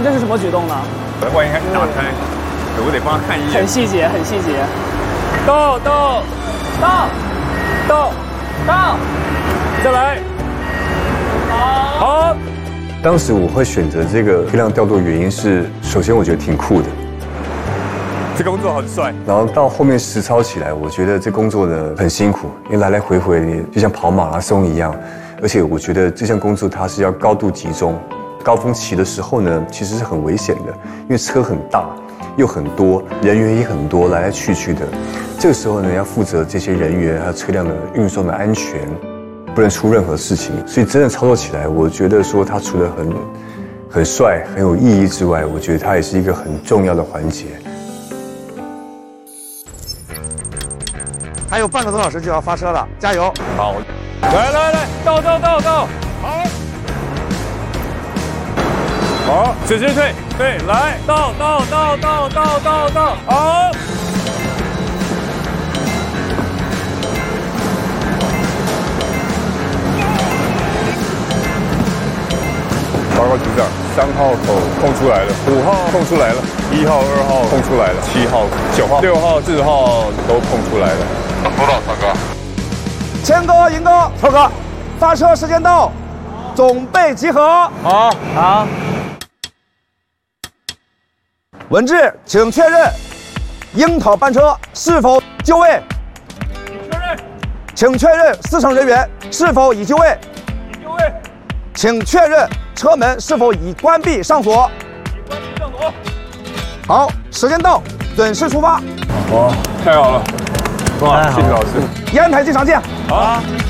这是什么举动呢？ 万一他打开，我得帮他看一眼。 很细节，很细节。到，再来。好。 当时我会选择这个飞量调度的原因是，首先我觉得挺酷的。 这工作很帅， 然后到后面实操起来，我觉得这工作呢很辛苦，因为来来回回就像跑马拉松一样，而且我觉得这项工作它是要高度集中，高峰期的时候呢其实是很危险的，因为车很大又很多，人员也很多，来来去去的，这个时候呢要负责这些人员还有车辆的运送的安全，不能出任何事情，所以真的操作起来，我觉得说它除了很帅很有意义之外，我觉得它也是一个很重要的环节。 还有半个多小时就要发车了，加油！ 好，来，到，好，直接退，来，到，好。报告组长，3号口空出来了，5号空出来了，1号、2号空出来了，7号、9号、6号、4号都空出来了。收到，大哥。 谦哥、银哥、超哥，发车时间到，总备集合。 好。 文志，请确认樱桃班车是否就位。请确认司乘人员是否已就位。请确认车门是否已关闭上锁。好，时间到，准时出发。 哇，太好了！哇，谢谢老师。 延安台机场见。 好。